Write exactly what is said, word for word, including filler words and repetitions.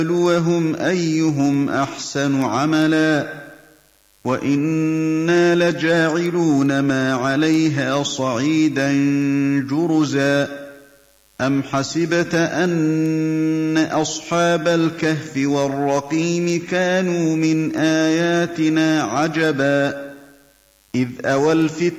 لنبلوهم أيهم أحسن عملا وإنا لجاعلون ما عليها صعيدا جرزا أم حسبت أن أصحاب الكهف والرقيم كانوا من آياتنا عجبا إذ أوى الفتنة